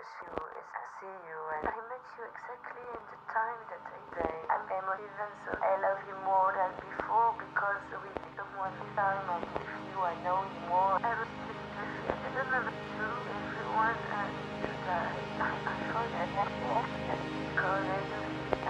you is I see you, and I met you exactly in the time that I say I'm emotive, so I love you more than before because with someone time I give you, I know you more. I respect you. I don't know what to do. Everyone needs to die. I forget that because I do